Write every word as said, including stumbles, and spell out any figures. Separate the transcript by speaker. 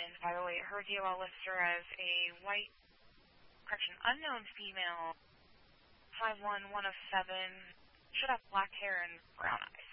Speaker 1: And by the way, her D O L lists her as a white, correction, unknown female, five one, one oh seven, should have black hair and brown eyes.